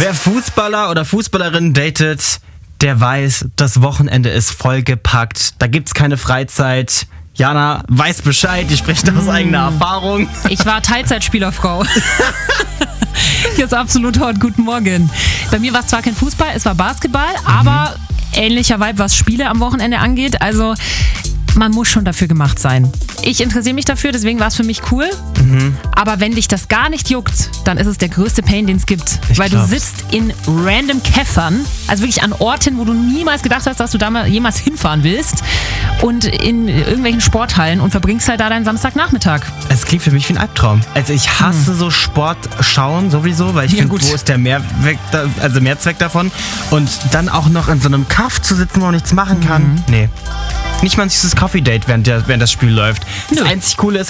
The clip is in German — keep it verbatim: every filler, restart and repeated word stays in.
Wer Fußballer oder Fußballerin datet, der weiß, das Wochenende ist vollgepackt. Da gibt's keine Freizeit. Jana weiß Bescheid, die spricht aus eigener Erfahrung. Ich war Teilzeitspielerfrau. Jetzt absolut hot, guten Morgen. Bei mir war es zwar kein Fußball, es war Basketball, mhm. aber ähnlicher Vibe, was Spiele am Wochenende angeht. Also man muss schon dafür gemacht sein. Ich interessiere mich dafür, deswegen war es für mich cool. Mhm. Aber wenn dich das gar nicht juckt, dann ist es der größte Pain, den es gibt. Ich Weil glaub's. du sitzt in random Käffern, also wirklich an Orten, wo du niemals gedacht hast, dass du da mal jemals hinfahren willst. Und in irgendwelchen Sporthallen und verbringst halt da deinen Samstagnachmittag. Es klingt für mich wie ein Albtraum. Also ich hasse hm. so Sport schauen sowieso, weil ich Ja, finde, gut. wo ist der Mehrweg da, also Mehrzweck davon? Und dann auch noch in so einem Kaff zu sitzen, wo man nichts machen kann. Mhm. Nee. Nicht mal ein süßes Coffee-Date, während, der, während das Spiel läuft. Das Nö. einzig Coole ist,